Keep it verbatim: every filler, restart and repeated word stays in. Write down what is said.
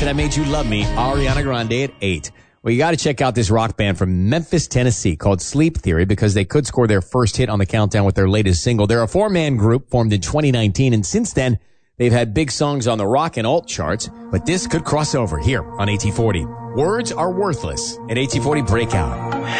after that made you love me, Ariana Grande at eight. Well, you got to check out this rock band from Memphis, Tennessee called Sleep Theory because they could score their first hit on the countdown with their latest single. They're a four-man group formed in twenty nineteen, and since then, they've had big songs on the rock and alt charts, but this could cross over here on A T forty. Words are worthless at A T forty Breakout.